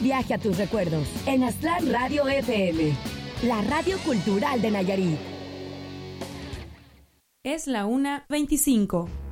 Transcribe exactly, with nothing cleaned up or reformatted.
Viaje a tus recuerdos en Aztlán Radio F M, la radio cultural de Nayarit. Es la una veinticinco.